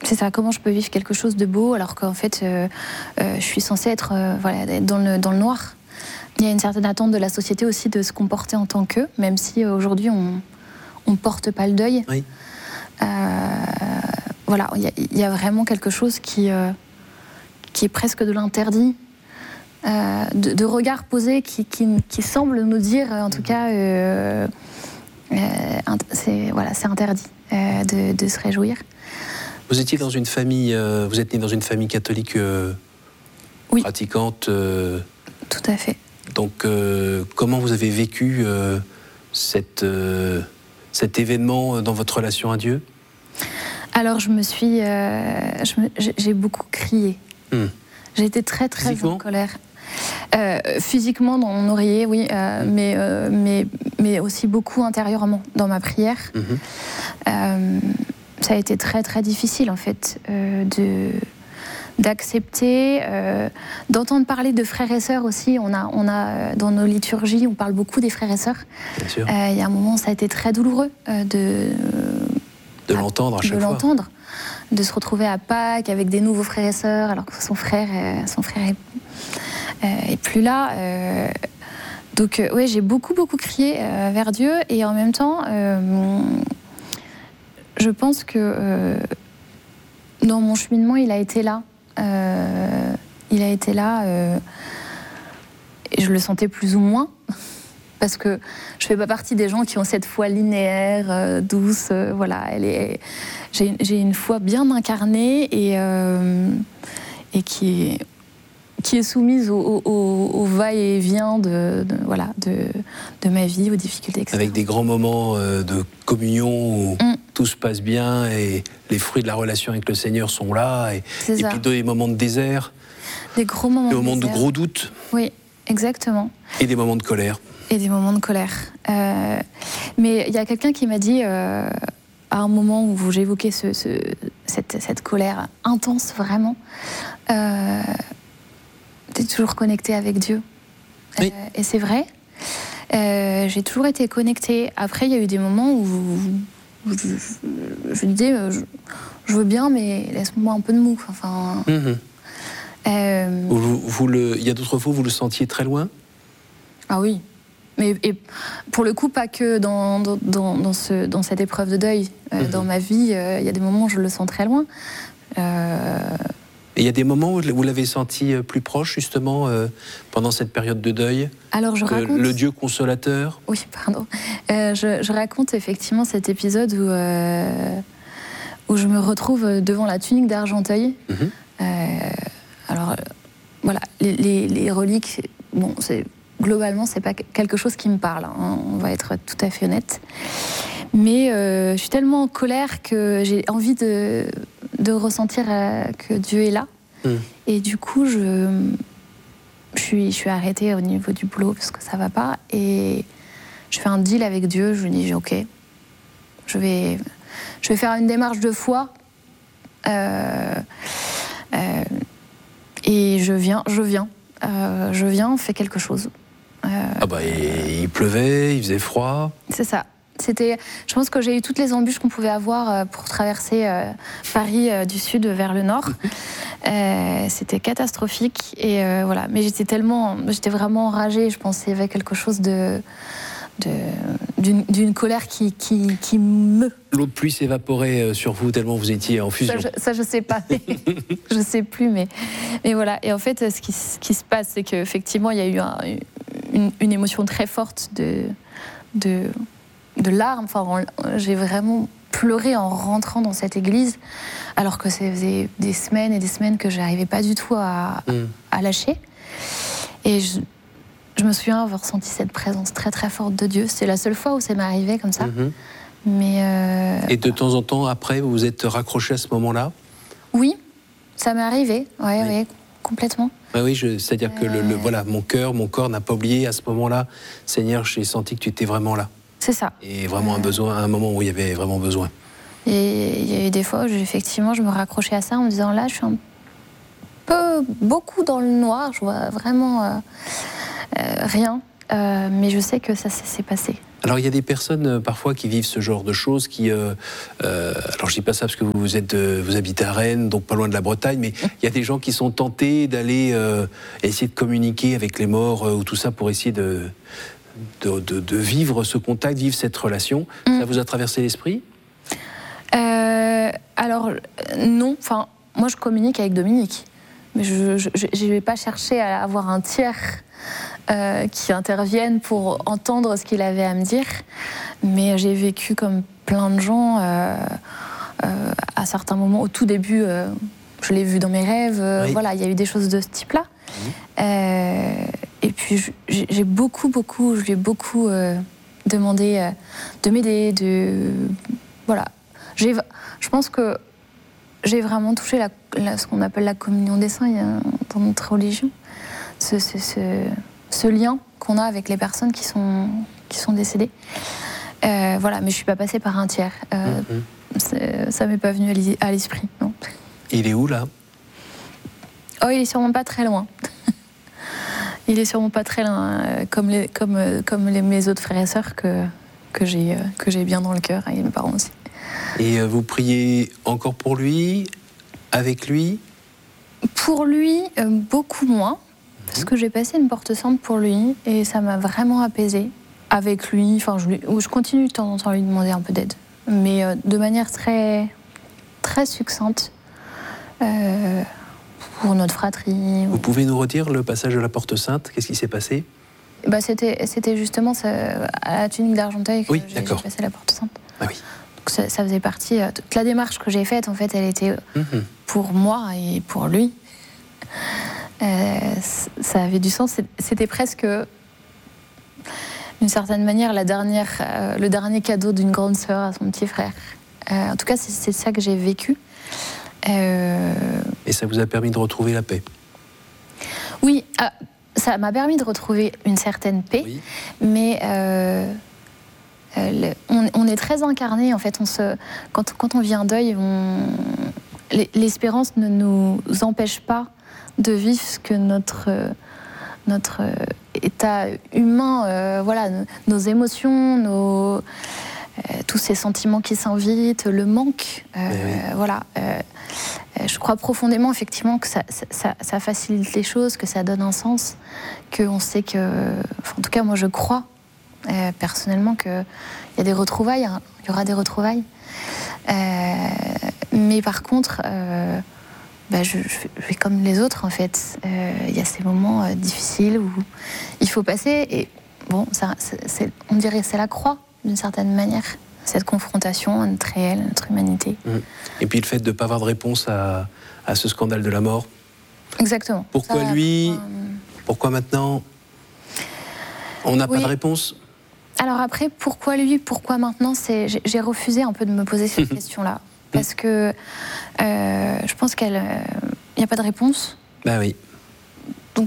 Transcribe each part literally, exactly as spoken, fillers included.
C'est ça, comment je peux vivre quelque chose de beau alors qu'en fait, euh, euh, je suis censée être, euh, voilà, être dans, le, dans le noir. Il y a une certaine attente de la société aussi de se comporter en tant qu'eux, même si euh, aujourd'hui on ne porte pas le deuil. Oui. Euh, voilà, il y, y a vraiment quelque chose qui, euh, qui est presque de l'interdit, euh, de, de regard posé qui, qui, qui semble nous dire, en tout cas, euh, euh, c'est voilà, c'est interdit euh, de, de se réjouir. Vous étiez dans une famille, euh, vous êtes né dans une famille catholique euh, oui. pratiquante. Euh, Tout à fait. Donc, euh, comment vous avez vécu euh, cette, euh, cet événement dans votre relation à Dieu ? Alors, je me suis, euh, je me, j'ai beaucoup crié. Hmm. J'ai été très très physiquement en colère. Euh, physiquement dans mon oreiller, oui, euh, hmm. mais, euh, mais mais aussi beaucoup intérieurement dans ma prière. Hmm. Euh, Ça a été très très difficile en fait euh, de, d'accepter, euh, d'entendre parler de frères et sœurs aussi. On a, on a, dans nos liturgies, on parle beaucoup des frères et sœurs. Bien sûr. Euh, il y a un moment, ça a été très douloureux euh, de, de l'entendre à chaque de fois. l'entendre, de se retrouver à Pâques avec des nouveaux frères et sœurs alors que son frère, euh, son frère est, euh, est plus là. Euh, donc euh, ouais, j'ai beaucoup beaucoup crié euh, vers Dieu et en même temps. Euh, Je pense que euh, dans mon cheminement, il a été là. Euh, il a été là euh, et je le sentais plus ou moins parce que je fais pas partie des gens qui ont cette foi linéaire, euh, douce. Euh, voilà, elle est. J'ai, j'ai une foi bien incarnée et euh, et qui est qui est soumise au, au, au va-et-vient de, de, voilà, de, de ma vie, aux difficultés, et cetera. Avec des grands moments de communion où mm. tout se passe bien et les fruits de la relation avec le Seigneur sont là. Et, et puis des moments de désert. Des gros moments des de moments désert. de gros doutes. Oui, exactement. Et des moments de colère. Et des moments de colère. Euh, mais il y a quelqu'un qui m'a dit, euh, à un moment où j'évoquais ce, ce, cette, cette colère intense, vraiment, euh, t'es toujours connectée avec Dieu. Oui. Euh, et c'est vrai. Euh, j'ai toujours été connectée. Après, il y a eu des moments où, où je, je, je disais, je, je veux bien, mais laisse-moi un peu de mou. Enfin. Mm-hmm. Euh... Vous, vous le, il y a d'autres fois où vous le sentiez très loin ? Ah oui. Mais et pour le coup, pas que dans, dans, dans, ce, dans cette épreuve de deuil. Euh, mm-hmm. Dans ma vie, euh, il y a des moments où je le sens très loin. Euh... Et il y a des moments où vous l'avez senti plus proche, justement, euh, pendant cette période de deuil ? Alors, je raconte... Le Dieu consolateur ? Oui, pardon. Euh, je, je raconte effectivement cet épisode où, euh, où je me retrouve devant la tunique d'Argenteuil. Mm-hmm. Euh, alors, euh, voilà, les, les, les reliques, bon, c'est, globalement, c'est pas quelque chose qui me parle, hein, on va être tout à fait honnête. Mais euh, je suis tellement en colère que j'ai envie de... de ressentir euh, que Dieu est là. Mm. Et du coup, je, je, suis, je suis arrêtée au niveau du boulot parce que ça va pas. Et je fais un deal avec Dieu. Je lui dis, ok, je vais, je vais faire une démarche de foi. Euh, euh, et je viens, je viens. Euh, je viens, on fait quelque chose. Euh, ah bah, il pleuvait, il faisait froid. C'est ça. C'était, je pense que j'ai eu toutes les embûches qu'on pouvait avoir pour traverser euh, Paris euh, du sud vers le nord. Euh, c'était catastrophique et euh, voilà. Mais j'étais tellement, j'étais vraiment enragée. Je pensais qu'il y avait quelque chose de, de d'une, d'une colère qui, qui, qui me. L'eau de pluie s'évaporait sur vous tellement vous étiez en fusion. Ça, je, ça, je sais pas. Je sais plus, mais mais voilà. Et en fait, ce qui, ce qui se passe, c'est qu'effectivement, il y a eu un, une, une émotion très forte de de de larmes, enfin, j'ai vraiment pleuré en rentrant dans cette église, alors que ça faisait des semaines et des semaines que je n'arrivais pas du tout à, mm. à lâcher. Et je, je me souviens avoir ressenti cette présence très très forte de Dieu. C'est la seule fois où ça m'est arrivé comme ça. Mm-hmm. Mais euh, et de temps en temps, après, vous vous êtes raccroché à ce moment-là ? Oui, ça m'est arrivé, ouais, oui, ouais, complètement. Ah oui, je, c'est-à-dire euh... que le, le, voilà, mon cœur, mon corps n'a pas oublié à ce moment-là. Seigneur, j'ai senti que tu étais vraiment là. C'est ça. Et vraiment euh... un besoin, un moment où il y avait vraiment besoin. Et il y a eu des fois où effectivement je me raccrochais à ça en me disant là je suis un peu beaucoup dans le noir, je vois vraiment euh, euh, rien, euh, mais je sais que ça s'est passé. Alors il y a des personnes euh, parfois qui vivent ce genre de choses, qui, euh, euh, alors je dis pas ça parce que vous êtes, euh, vous habitez à Rennes, donc pas loin de la Bretagne, mais il y a des gens qui sont tentés d'aller euh, essayer de communiquer avec les morts euh, ou tout ça pour essayer de, de, de, de vivre ce contact, vivre cette relation. Mmh. Ça vous a traversé l'esprit ? euh, Alors non, enfin moi je communique avec Dominique, mais je ne vais pas chercher à avoir un tiers. Euh, qui interviennent pour entendre ce qu'il avait à me dire. Mais j'ai vécu comme plein de gens euh, euh, à certains moments. Au tout début, euh, je l'ai vu dans mes rêves. Euh, oui. Voilà, il y a eu des choses de ce type-là. Mmh. Euh, et puis j'ai beaucoup, beaucoup, je lui ai beaucoup euh, demandé euh, de m'aider, de voilà. J'ai, je pense que j'ai vraiment touché la, la, ce qu'on appelle la communion des saints euh, dans notre religion. Ce, ce, ce, ce lien qu'on a avec les personnes qui sont, qui sont décédées. Euh, voilà, mais je ne suis pas passée par un tiers. Euh, mm-hmm. Ça ne m'est pas venu à l'esprit, non. Il est où, là ? Oh, il est sûrement pas très loin. Il est sûrement pas très loin, comme, les, comme, comme les, mes autres frères et sœurs que, que j'ai que j'ai bien dans le cœur, et mes parents aussi. Et vous priez encore pour lui, avec lui ? Pour lui, euh, beaucoup moins. Parce que j'ai passé une porte sainte pour lui et ça m'a vraiment apaisée avec lui. Enfin, je, lui, je continue de temps en temps à lui demander un peu d'aide, mais euh, de manière très, très succincte euh, pour notre fratrie. Vous pouvez nous redire le passage de la porte sainte ? Qu'est-ce qui s'est passé ? Bah, c'était, c'était justement ça, à la tunique d'Argenteuil que oui, j'ai, j'ai passé la porte sainte. Ah oui. Donc ça, ça faisait partie. Euh, toute la démarche que j'ai faite, en fait, elle était mm-hmm. pour moi et pour lui. Euh, ça avait du sens. C'était presque, d'une certaine manière, la dernière, euh, le dernier cadeau d'une grande sœur à son petit frère. Euh, en tout cas, c'est ça que j'ai vécu. Euh... Et ça vous a permis de retrouver la paix ? Oui, euh, ça m'a permis de retrouver une certaine paix, oui. mais euh, euh, le, on, on est très incarné. En fait, on se, quand, quand on vit un deuil, on, l'espérance ne nous empêche pas de vivre ce que notre, notre état humain, euh, voilà, nos émotions, nos, euh, tous ces sentiments qui s'invitent, le manque, euh, oui. voilà. Euh, je crois profondément, effectivement, que ça, ça, ça facilite les choses, que ça donne un sens, qu'on sait que, enfin, en tout cas, moi, je crois euh, personnellement qu'il y a des retrouvailles, hein, il y aura des retrouvailles. Euh, mais par contre, euh, bah, je, je fais comme les autres, en fait. Il euh, y a ces moments euh, difficiles où il faut passer. Et bon, ça, c'est, c'est, on dirait que c'est la croix, d'une certaine manière, cette confrontation à notre réel, à notre humanité. Mmh. Et puis le fait de ne pas avoir de réponse à, à ce scandale de la mort. Exactement. Pourquoi ça, lui euh... Pourquoi maintenant on n'a oui. pas de réponse? Alors après, pourquoi lui? Pourquoi maintenant? C'est, j'ai, j'ai refusé un peu de me poser cette question-là. Parce que euh, je pense qu'il n'y euh, a pas de réponse. Bah oui. Donc,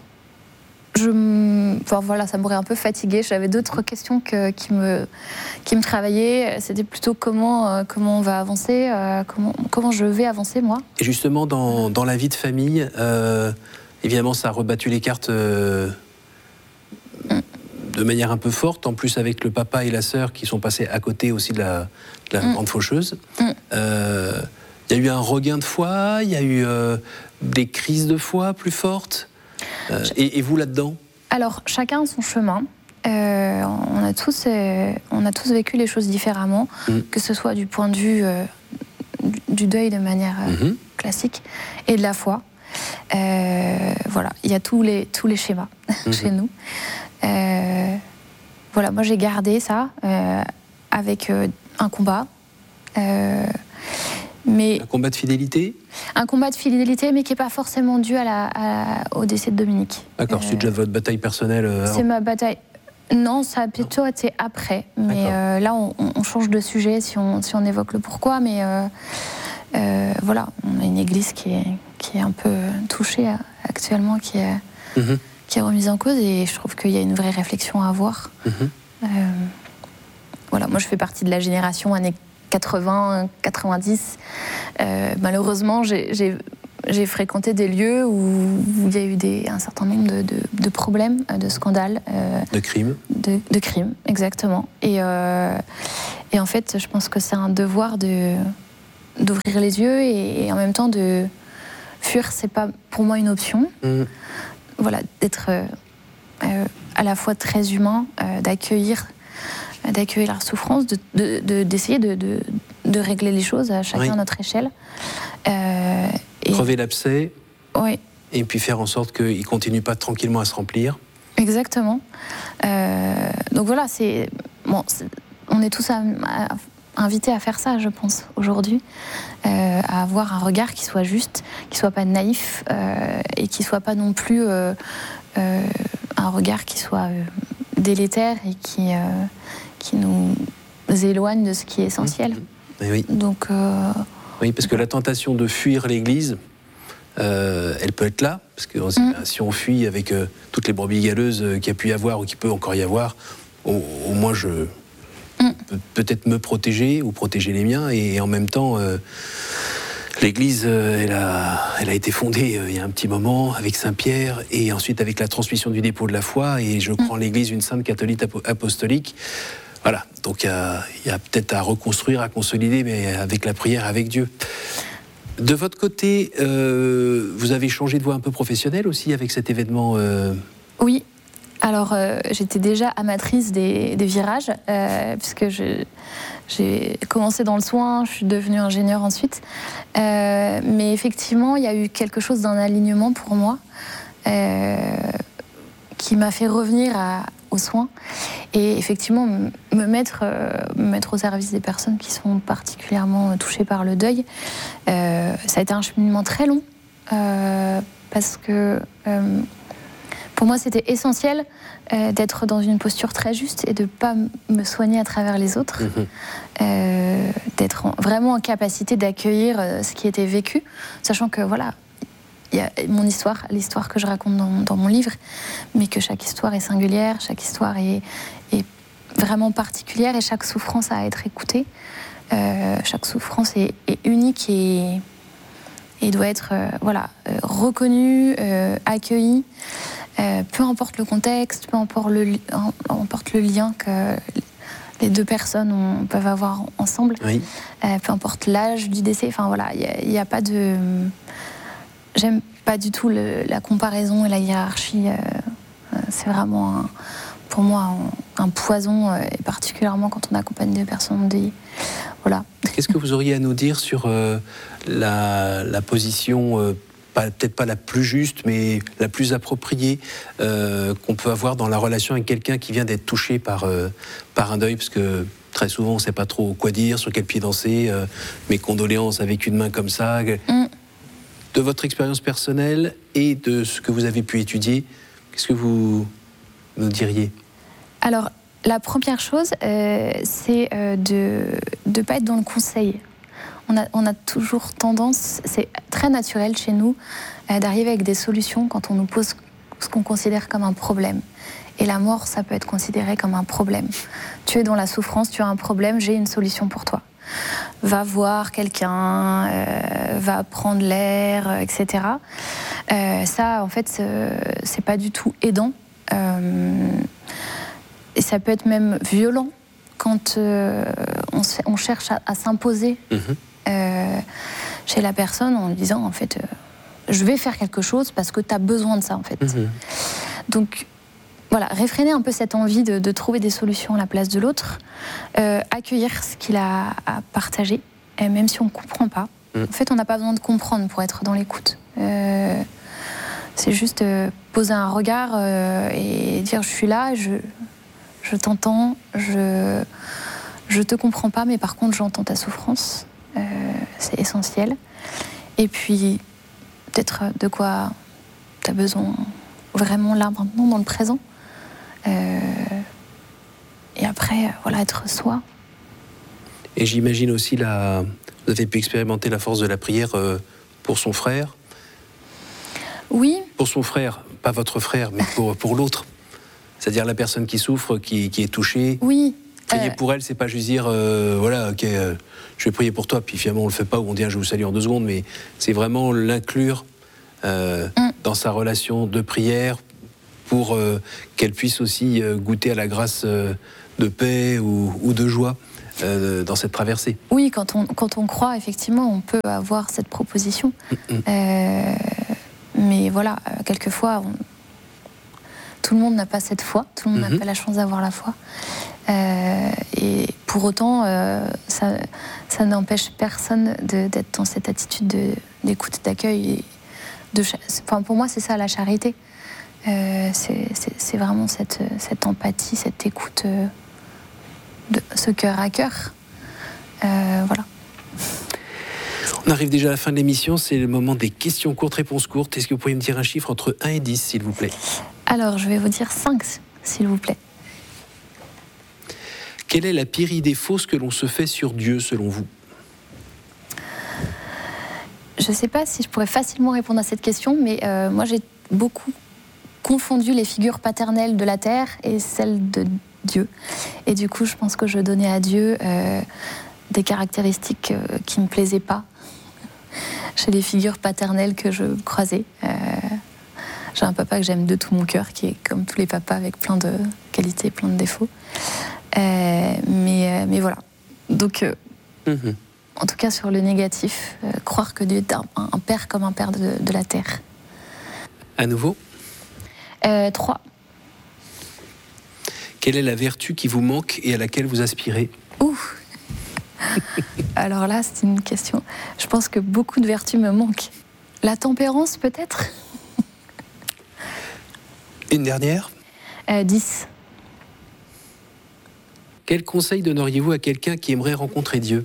je, enfin, voilà, ça m'aurait un peu fatiguée. J'avais d'autres questions que, qui, me, qui me travaillaient. C'était plutôt comment, euh, comment on va avancer, euh, comment, comment je vais avancer, moi. Et justement, dans, dans la vie de famille, euh, évidemment, ça a rebattu les cartes euh, mm. de manière un peu forte. En plus, avec le papa et la sœur qui sont passés à côté aussi de la, de la mm. grande faucheuse. Il mm. euh, y a eu un regain de foi, il y a eu euh, des crises de foi plus fortes. Euh, et, et vous là-dedans? Alors, chacun son chemin. Euh, on, a tous, euh, on a tous vécu les choses différemment, mmh. que ce soit du point de vue euh, du, du deuil de manière euh, mmh. classique et de la foi. Euh, voilà, il y a tous les, tous les schémas mmh. chez nous. Euh, voilà, moi j'ai gardé ça euh, avec euh, un combat. Euh, Mais un combat de fidélité? Un combat de fidélité, mais qui n'est pas forcément dû à la, à, au décès de Dominique. D'accord, euh, c'est déjà votre bataille personnelle euh, C'est ma bataille. Non, ça a plutôt non. été après. Mais euh, là, on, on change de sujet si on, si on évoque le pourquoi. Mais euh, euh, voilà, on a une église qui est, qui est un peu touchée actuellement, qui est, mm-hmm. qui est remise en cause. Et je trouve qu'il y a une vraie réflexion à avoir. Mm-hmm. Euh, voilà, moi, je fais partie de la génération années quatre-vingts, quatre-vingt-dix. Euh, malheureusement, j'ai, j'ai j'ai fréquenté des lieux où, où il y a eu des, un certain nombre de, de, de problèmes, de scandales. Euh, de crimes. De, de crimes, exactement. Et, euh, et en fait, je pense que c'est un devoir de, d'ouvrir les yeux et, et en même temps de fuir, c'est pas pour moi une option. Mmh. Voilà, d'être euh, euh, à la fois très humain, euh, d'accueillir, euh, d'accueillir la souffrance, de, de, de, d'essayer de, de, de régler les choses à chacun oui. à notre échelle. Euh, et... Crever l'abcès. Oui. Et puis faire en sorte qu'il ne continue pas tranquillement à se remplir. Exactement. Euh, donc voilà, c'est, bon, c'est, on est tous à, à, invités à faire ça, je pense, aujourd'hui, euh, à avoir un regard qui soit juste, qui soit pas naïf euh, et qui soit pas non plus euh, euh, un regard qui soit euh, délétère et qui, euh, qui nous éloigne de ce qui est essentiel. Mmh. Oui. Donc, euh, oui, parce que la tentation de fuir l'Église, Euh, elle peut être là, parce que mmh. si on fuit avec euh, toutes les brebis galeuses euh, qu'il y a pu y avoir ou qu'il peut encore y avoir, au, au moins je mmh. peux peut-être me protéger ou protéger les miens, et, et en même temps, euh, l'Église, euh, elle, a, elle a été fondée euh, il y a un petit moment avec Saint-Pierre, et ensuite avec la transmission du dépôt de la foi, et je crois mmh. en l'Église une sainte catholique apostolique. Voilà, donc il y, y a peut-être à reconstruire, à consolider, mais avec la prière, avec Dieu. De votre côté, euh, vous avez changé de voie un peu professionnelle aussi avec cet événement euh... Oui, alors euh, j'étais déjà amatrice des, des virages, euh, puisque je, j'ai commencé dans le soin, je suis devenue ingénieure ensuite. Euh, mais effectivement, il y a eu quelque chose d'un alignement pour moi euh, qui m'a fait revenir à, aux soins. Et effectivement, me mettre, euh, me mettre au service des personnes qui sont particulièrement touchées par le deuil, euh, ça a été un cheminement très long, euh, parce que euh, pour moi, c'était essentiel euh, d'être dans une posture très juste et de ne pas me soigner à travers les autres, mmh. euh, d'être en, vraiment en capacité d'accueillir euh, ce qui était vécu, sachant que voilà, il y a mon histoire, l'histoire que je raconte dans, dans mon livre, mais que chaque histoire est singulière, chaque histoire est, est vraiment particulière et chaque souffrance a à être écoutée. Euh, chaque souffrance est, est unique et, et doit être euh, voilà, euh, reconnue, euh, accueillie, euh, peu importe le contexte, peu importe le, importe le lien que les deux personnes ont, peuvent avoir ensemble, oui. euh, peu importe l'âge du décès. Enfin voilà, il n'y a, a pas de... J'aime pas du tout le, la comparaison et la hiérarchie. Euh, c'est vraiment, un, pour moi, un, un poison, euh, et particulièrement quand on accompagne des personnes endeuillées. Voilà. Qu'est-ce que vous auriez à nous dire sur euh, la, la position, euh, pas, peut-être pas la plus juste, mais la plus appropriée euh, qu'on peut avoir dans la relation avec quelqu'un qui vient d'être touché par, euh, par un deuil, parce que très souvent, on ne sait pas trop quoi dire, sur quel pied danser, euh, mes condoléances avec une main comme ça. Mm. De votre expérience personnelle et de ce que vous avez pu étudier, qu'est-ce que vous nous diriez ? Alors, la première chose, euh, c'est euh, de ne pas être dans le conseil. On a, on a toujours tendance, c'est très naturel chez nous, euh, d'arriver avec des solutions quand on nous pose ce qu'on considère comme un problème. Et la mort, ça peut être considéré comme un problème. Tu es dans la souffrance, tu as un problème, j'ai une solution pour toi. Va voir quelqu'un, euh, va prendre l'air, euh, et cetera. Euh, ça, en fait, c'est, c'est pas du tout aidant. Euh, et ça peut être même violent quand euh, on, on cherche à, à s'imposer mmh. euh, chez la personne en lui disant, en fait, euh, je vais faire quelque chose parce que tu as besoin de ça, en fait. Mmh. Donc, voilà, réfréner un peu cette envie de, de trouver des solutions à la place de l'autre, euh, accueillir ce qu'il a à partager, et même si on ne comprend pas. Mmh. En fait, on n'a pas besoin de comprendre pour être dans l'écoute. Euh, c'est juste euh, poser un regard euh, et dire « je suis là, je, je t'entends, je ne te comprends pas, mais par contre, j'entends ta souffrance. Euh, » c'est essentiel. Et puis, peut-être de quoi tu as besoin vraiment là, maintenant, dans le présent. Euh, et après, voilà, être soi. Et j'imagine aussi, la... vous avez pu expérimenter la force de la prière euh, pour son frère. Oui. Pour son frère, pas votre frère, mais pour, pour l'autre. C'est-à-dire la personne qui souffre, qui, qui est touchée. Oui, Prier Euh. pour elle, c'est pas juste dire, euh, voilà, ok, euh, je vais prier pour toi, puis finalement on le fait pas, ou on dit, ah, je vous salue en deux secondes, mais c'est vraiment l'inclure euh, mm. dans sa relation de prière pour euh, qu'elle puisse aussi euh, goûter à la grâce euh, de paix ou, ou de joie euh, dans cette traversée. Oui, quand on, quand on croit, effectivement, on peut avoir cette proposition. Mm. Euh, mais voilà, euh, quelquefois, on... tout le monde n'a pas cette foi, tout le monde mm-hmm. n'a pas la chance d'avoir la foi. Euh, et pour autant, euh, ça, ça n'empêche personne de, d'être dans cette attitude de, d'écoute, d'accueil. Et de, enfin, pour moi, c'est ça la charité. Euh, c'est, c'est, c'est vraiment cette, cette empathie, cette écoute, euh, de ce cœur à cœur. Euh, voilà. On arrive déjà à la fin de l'émission, c'est le moment des questions courtes, réponses courtes. Est-ce que vous pourriez me dire un chiffre entre un et dix, s'il vous plaît? Alors, je vais vous dire cinq, s'il vous plaît. Quelle est la pire idée fausse que l'on se fait sur Dieu, selon vous? Je ne sais pas si je pourrais facilement répondre à cette question, mais euh, moi j'ai beaucoup confondu les figures paternelles de la terre et celles de Dieu. Et du coup, je pense que je donnais à Dieu euh, des caractéristiques euh, qui ne me plaisaient pas chez les figures paternelles que je croisais. Euh, j'ai un papa que j'aime de tout mon cœur, qui est comme tous les papas, avec plein de qualités, plein de défauts. Euh, mais, euh, mais voilà. Donc, euh, mmh. en tout cas, sur le négatif, euh, croire que Dieu est un, un père comme un père de, de la terre. À nouveau euh, Trois. Quelle est la vertu qui vous manque et à laquelle vous aspirez? Ouh. Alors là, c'est une question. Je pense que beaucoup de vertus me manquent. La tempérance, peut-être? Une dernière euh, Dix. Quel conseil donneriez-vous à quelqu'un qui aimerait rencontrer Dieu?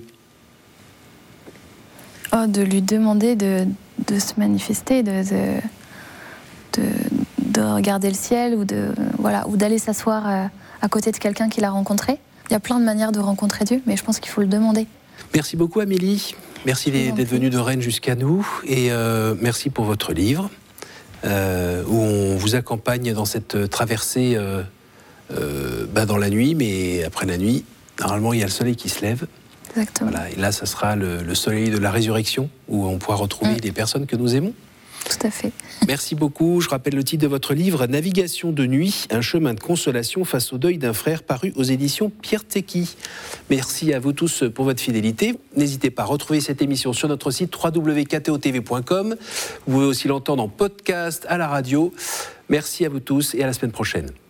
Oh, de lui demander de, de se manifester, de, de, de, de regarder le ciel, ou, de, voilà, ou d'aller s'asseoir à, à côté de quelqu'un qu'il a rencontré. Il y a plein de manières de rencontrer Dieu, mais je pense qu'il faut le demander. Merci beaucoup, Amélie. Merci d'être venue de Rennes jusqu'à nous. Et euh, merci pour votre livre, euh, où on vous accompagne dans cette traversée euh, euh, bah dans la nuit, mais après la nuit, normalement, il y a le soleil qui se lève. Exactement. Voilà, et là, ça sera le, le soleil de la résurrection, où on pourra retrouver mmh. les personnes que nous aimons. Tout à fait. Merci beaucoup. Je rappelle le titre de votre livre, Navigation de nuit, un chemin de consolation face au deuil d'un frère, paru aux éditions Pierre Tecky. Merci à vous tous pour votre fidélité. N'hésitez pas à retrouver cette émission sur notre site w w w point k t o t v point com. Vous pouvez aussi l'entendre en podcast, à la radio. Merci à vous tous et à la semaine prochaine.